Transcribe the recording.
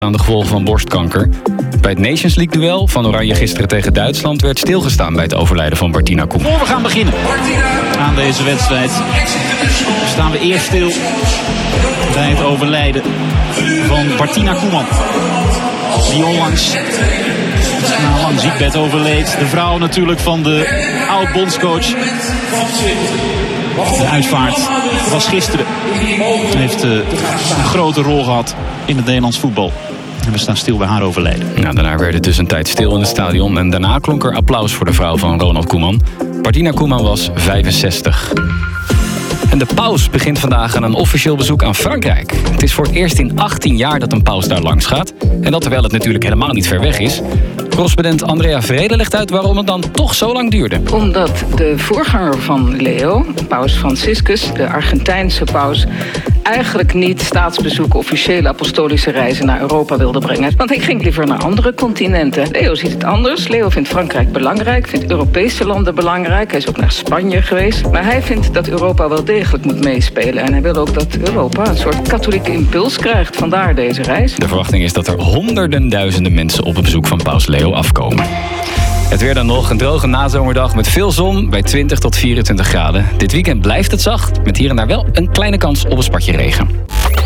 aan de gevolgen van borstkanker. Bij het Nations League duel van Oranje gisteren tegen Duitsland werd stilgestaan bij het overlijden van Martina Koeman. Voor we gaan beginnen aan deze wedstrijd staan we eerst stil bij het overlijden van Martina Koeman. Die onlangs na een lang ziekbed overleed. De vrouw natuurlijk van de oud-bondscoach. De uitvaart was gisteren. Heeft een grote rol gehad in het Nederlands voetbal. En we staan stil bij haar overlijden. Ja, daarna werd het dus een tijd stil in het stadion. En daarna klonk er applaus voor de vrouw van Ronald Koeman. Martina Koeman was 65. En de paus begint vandaag aan een officieel bezoek aan Frankrijk. Het is voor het eerst in 18 jaar dat een paus daar langs gaat. En dat terwijl het natuurlijk helemaal niet ver weg is. Correspondent Andrea Vrede legt uit waarom het dan toch zo lang duurde. Omdat de voorganger van Leo, paus Franciscus, de Argentijnse paus, eigenlijk niet staatsbezoeken, officiële apostolische reizen naar Europa wilde brengen. Want hij ging liever naar andere continenten. Leo ziet het anders. Leo vindt Frankrijk belangrijk, vindt Europese landen belangrijk. Hij is ook naar Spanje geweest. Maar hij vindt dat Europa wel degelijk moet meespelen. En hij wil ook dat Europa een soort katholieke impuls krijgt. Vandaar deze reis. De verwachting is dat er honderden duizenden mensen op het bezoek van paus Leo afkomen. Het weer dan nog, een droge nazomerdag met veel zon bij 20 tot 24 graden. Dit weekend blijft het zacht, met hier en daar wel een kleine kans op een spatje regen.